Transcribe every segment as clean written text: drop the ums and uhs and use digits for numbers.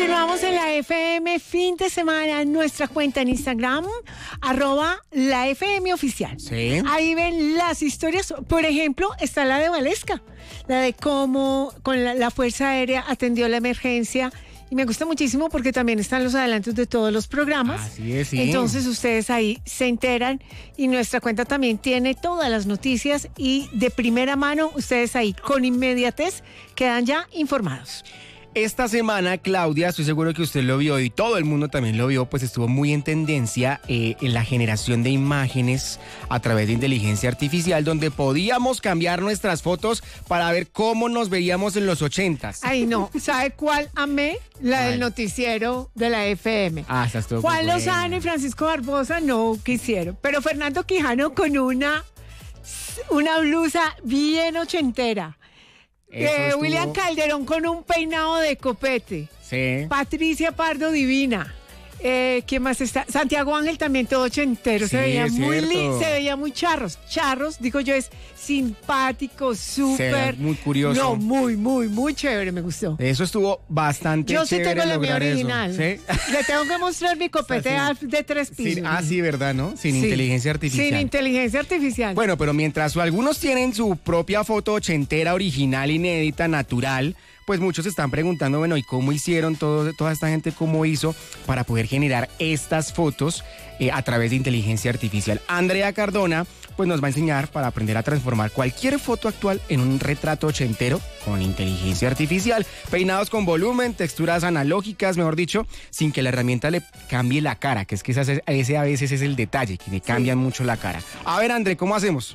Continuamos en la FM fin de semana, nuestra cuenta en Instagram, @la FM oficial. Sí. Ahí ven las historias, por ejemplo, está la de Valesca, la de cómo con la Fuerza Aérea atendió la emergencia. Y me gusta muchísimo porque también están los adelantos de todos los programas. Así es, sí. Entonces ustedes ahí se enteran y nuestra cuenta también tiene todas las noticias y de primera mano ustedes ahí con inmediatez quedan ya informados. Esta semana, Claudia, estoy seguro que usted lo vio y todo el mundo también lo vio, pues estuvo muy en tendencia en la generación de imágenes a través de inteligencia artificial, donde podíamos cambiar nuestras fotos para ver cómo nos veíamos en los 80s. Ay, no. ¿Sabe cuál amé? La del noticiero de la FM. Ah, esa estuvo Juan buena. Lozano y Francisco Barbosa no quisieron, pero Fernando Quijano con una blusa bien ochentera. William Calderón con un peinado de copete. Sí. Patricia Pardo divina. ¿Quién más está? Santiago Ángel también todo ochentero. Sí, Se veía es muy cierto. se veía muy charros. Charros, digo yo, es simpático, súper. Muy curioso. No, muy chévere, me gustó. Eso estuvo bastante Yo sí chévere tengo la mía lograr eso. original. ¿Sí? Le tengo que mostrar mi copete Sí. de 3 pisos. Sí, ¿verdad, no? Sin Sí. inteligencia artificial. Sin inteligencia artificial. Bueno, pero mientras algunos tienen su propia foto ochentera, original, inédita, natural, pues muchos se están preguntando, bueno, ¿y cómo hicieron toda esta gente, cómo hizo para poder generar estas fotos a través de inteligencia artificial? Andrea Cardona, pues nos va a enseñar para aprender a transformar cualquier foto actual en un retrato ochentero con inteligencia artificial. Peinados con volumen, texturas analógicas, mejor dicho, sin que la herramienta le cambie la cara, que es que ese a veces es el detalle, que le cambian mucho la cara. A ver, André, ¿cómo hacemos?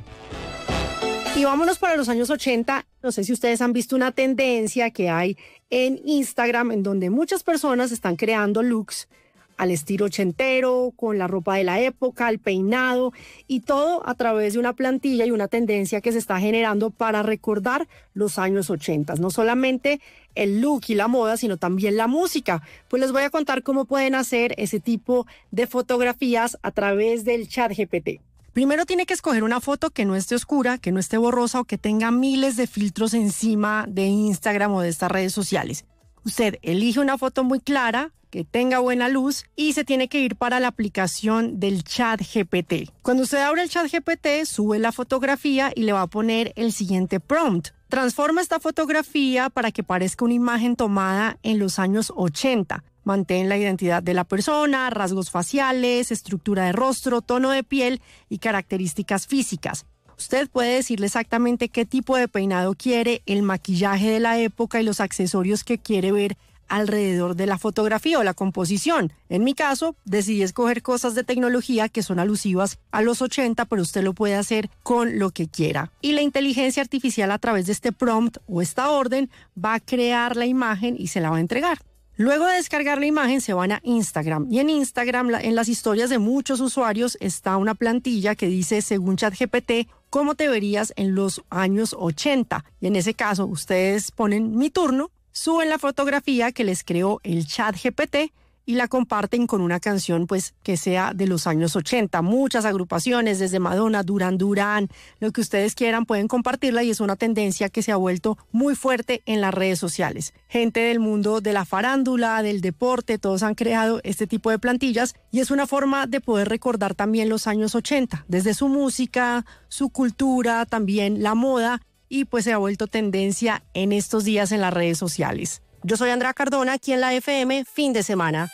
Y vámonos para los años 80. No sé si ustedes han visto una tendencia que hay en Instagram en donde muchas personas están creando looks al estilo ochentero, con la ropa de la época, el peinado y todo a través de una plantilla y una tendencia que se está generando para recordar los años 80. No solamente el look y la moda, sino también la música. Pues les voy a contar cómo pueden hacer ese tipo de fotografías a través del ChatGPT. Primero tiene que escoger una foto que no esté oscura, que no esté borrosa o que tenga miles de filtros encima de Instagram o de estas redes sociales. Usted elige una foto muy clara, que tenga buena luz y se tiene que ir para la aplicación del ChatGPT. Cuando usted abre el ChatGPT, sube la fotografía y le va a poner el siguiente prompt. Transforma esta fotografía para que parezca una imagen tomada en los años 80. Mantén la identidad de la persona, rasgos faciales, estructura de rostro, tono de piel y características físicas. Usted puede decirle exactamente qué tipo de peinado quiere, el maquillaje de la época y los accesorios que quiere ver alrededor de la fotografía o la composición. En mi caso, decidí escoger cosas de tecnología que son alusivas a los 80, pero usted lo puede hacer con lo que quiera. Y la inteligencia artificial a través de este prompt o esta orden va a crear la imagen y se la va a entregar. Luego de descargar la imagen se van a Instagram y en Instagram, en las historias de muchos usuarios está una plantilla que dice, según ChatGPT, cómo te verías en los años 80. Y en ese caso ustedes ponen mi turno, suben la fotografía que les creó el ChatGPT y la comparten con una canción pues que sea de los años 80. Muchas agrupaciones, desde Madonna, Duran Duran, lo que ustedes quieran pueden compartirla y es una tendencia que se ha vuelto muy fuerte en las redes sociales. Gente del mundo de la farándula, del deporte, todos han creado este tipo de plantillas y es una forma de poder recordar también los años 80, desde su música, su cultura, también la moda y pues se ha vuelto tendencia en estos días en las redes sociales. Yo soy Andrea Cardona, aquí en la FM, fin de semana.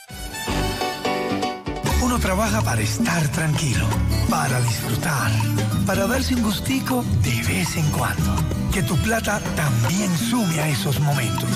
Uno trabaja para estar tranquilo, para disfrutar, para darse un gustico de vez en cuando. Que tu plata también sume a esos momentos.